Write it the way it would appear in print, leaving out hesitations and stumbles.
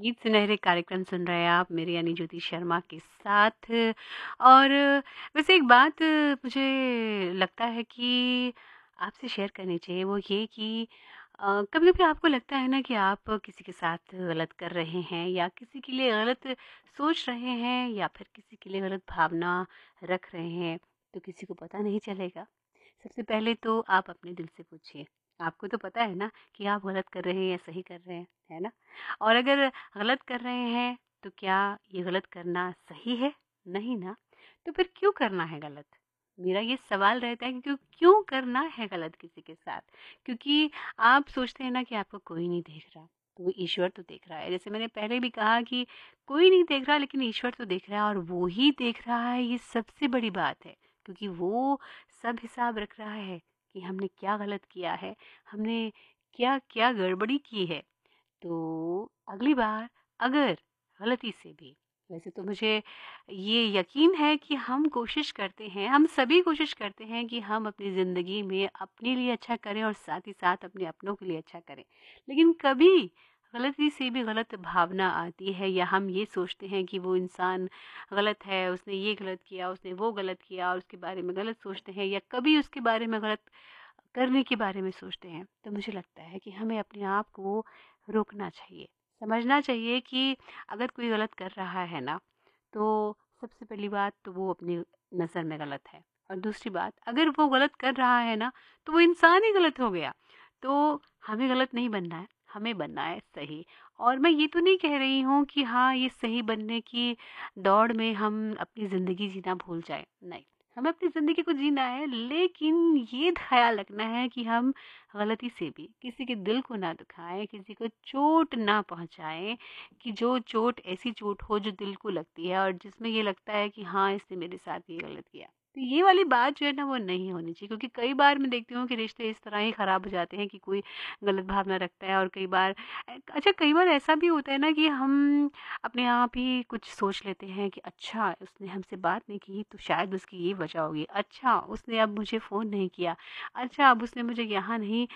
गीत सुनहरे कार्यक्रम सुन रहे हैं आप मेरे यानी ज्योति शर्मा के साथ। और वैसे एक बात मुझे लगता है कि आपसे शेयर करनी चाहिए, वो ये कि कभी कभी आपको लगता है ना कि आप किसी के साथ गलत कर रहे हैं या किसी के लिए गलत सोच रहे हैं या फिर किसी के लिए गलत भावना रख रहे हैं, तो किसी को पता नहीं चलेगा। सबसे पहले तो आप अपने दिल से पूछिए, आपको तो पता है ना कि आप गलत कर रहे हैं या सही कर रहे हैं, है ना? और अगर गलत कर रहे हैं तो क्या ये गलत करना सही है? नहीं ना। तो फिर क्यों करना है गलत? मेरा ये सवाल रहता है कि क्यों करना है गलत किसी के साथ? क्योंकि आप सोचते हैं ना कि आपको कोई नहीं देख रहा, तो वो ईश्वर तो देख रहा है। जैसे मैंने पहले भी कहा कि कोई नहीं देख रहा लेकिन ईश्वर तो देख रहा है, और वो ही देख रहा है, ये सबसे बड़ी बात है। क्योंकि वो सब हिसाब रख रहा है कि हमने क्या गलत किया है, हमने क्या क्या गड़बड़ी की है। तो अगली बार अगर गलती से भी, वैसे तो मुझे ये यकीन है कि हम कोशिश करते हैं, हम सभी कोशिश करते हैं कि हम अपनी ज़िंदगी में अपने लिए अच्छा करें और साथ ही साथ अपने अपनों के लिए अच्छा करें। लेकिन कभी गलती से भी गलत भावना आती है या हम ये सोचते हैं कि वो इंसान गलत है, उसने ये गलत किया, उसने वो गलत किया, और उसके बारे में गलत सोचते हैं या कभी उसके बारे में गलत करने के बारे में सोचते हैं। तो मुझे लगता है कि हमें अपने आप को रोकना चाहिए, समझना चाहिए कि अगर कोई गलत कर रहा है ना, तो सबसे पहली बात तो वो अपनी नज़र में गलत है, और दूसरी बात अगर वो गलत कर रहा है ना, तो वो इंसान ही गलत हो गया। तो हमें गलत नहीं बनना है, हमें बनना है सही। और मैं ये तो नहीं कह रही हूँ कि हाँ, ये सही बनने की दौड़ में हम अपनी ज़िंदगी जीना भूल जाएं, नहीं। हमें अपनी ज़िंदगी को जीना है, लेकिन ये ख्याल रखना है कि हम गलती से भी किसी के दिल को ना दुखाएं, किसी को चोट ना पहुंचाएं, कि जो चोट ऐसी चोट हो जो दिल को लगती है और जिसमें ये लगता है कि हाँ, इसने मेरे साथ ये गलत किया। तो ये वाली बात जो है ना, वो नहीं होनी चाहिए, क्योंकि कई बार मैं देखती हूँ कि रिश्ते इस तरह ही खराब हो जाते हैं कि कोई गलत भावना रखता है। और कई बार अच्छा, कई बार ऐसा भी होता है ना कि हम अपने आप ही कुछ सोच लेते हैं कि अच्छा, उसने हमसे बात नहीं की तो शायद उसकी ये वजह होगी, अच्छा उसने अब मुझे फ़ोन नहीं किया, अच्छा अब उसने मुझे यहाँ नहीं